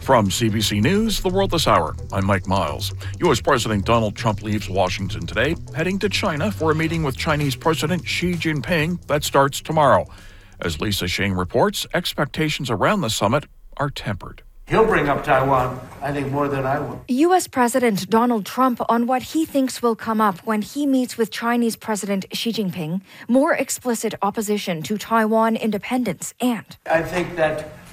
From CBC News, The World This Hour, I'm Mike Miles. U.S. President Donald Trump leaves Washington today, heading to China for a meeting with Chinese President Xi Jinping that starts tomorrow. As Lisa Shane reports, expectations around the summit are tempered. He'll bring up Taiwan, I think, more than I will. U.S. President Donald Trump on what he thinks will come up when he meets with Chinese President Xi Jinping, more explicit opposition to Taiwan independence, and I think that